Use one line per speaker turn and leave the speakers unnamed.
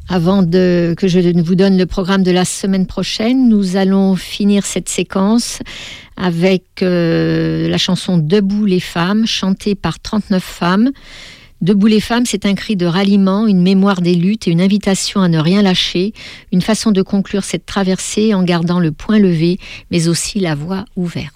Avant que je vous donne le programme de la semaine prochaine, nous allons finir cette séquence avec la chanson Debout les femmes, chantée par 39 femmes. Debout les femmes, c'est un cri de ralliement, une mémoire des luttes et une invitation à ne rien lâcher, une façon de conclure cette traversée en gardant le poing levé, mais aussi la voix ouverte.